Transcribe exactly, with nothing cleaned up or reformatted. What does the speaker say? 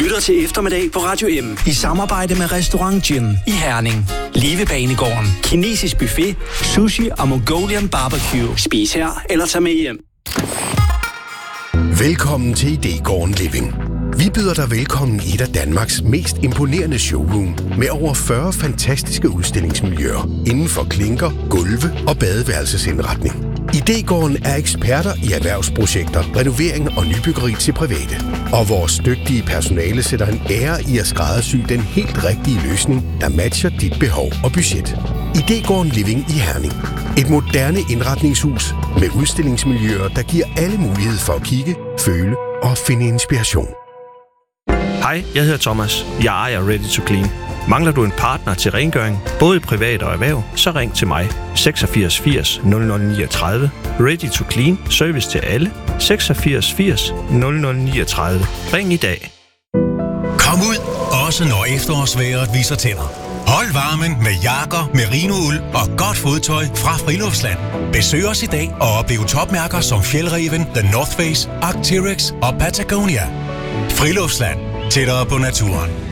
lytter til Eftermiddag på Radio M i samarbejde med Restaurant Gin i Herning. Livebanegården, kinesisk buffet, sushi og Mongolian barbecue. Spis her eller tag med hjem. Velkommen til Idégården Living. Vi byder dig velkommen i et af Danmarks mest imponerende showroom med over fyrre fantastiske udstillingsmiljøer inden for klinker, gulve og badeværelsesindretning. Idégården er eksperter i erhvervsprojekter, renovering og nybyggeri til private. Og vores dygtige personale sætter en ære i at skræddersy den helt rigtige løsning, der matcher dit behov og budget. Idégården Living i Herning. Et moderne indretningshus med udstillingsmiljøer, der giver alle mulighed for at kigge, føle og finde inspiration. Hej, jeg hedder Thomas. Jeg ejer Ready to Clean. Mangler du en partner til rengøring, både privat og erhverv, så ring til mig. seksogfirs firs nul nul niogtredive. Ready to Clean. Service til alle. seksogfirs firs nul nul niogtredive. Ring i dag. Kom ud, også når efterårsvejret viser tænder. Hold varmen med jakker, merinould og godt fodtøj fra Friluftsland. Besøg os i dag og oplev topmærker som Fjällräven, The North Face, Arc'teryx og Patagonia. Friluftsland. Tættere på naturen.